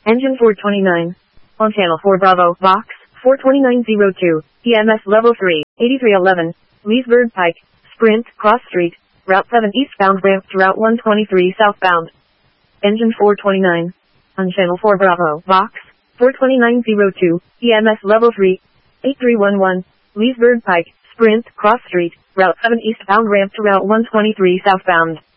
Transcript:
Engine 429. On channel 4 Bravo, Vox, 42902, EMS level 3, 8311, Leesburg Pike, Sprint, Cross Street, Route 7 eastbound ramp to Route 123 southbound. Engine 429. On channel 4 Bravo, Vox, 42902, EMS level 3, 8311, Leesburg Pike, Sprint, Cross Street, Route 7 eastbound ramp to Route 123 southbound.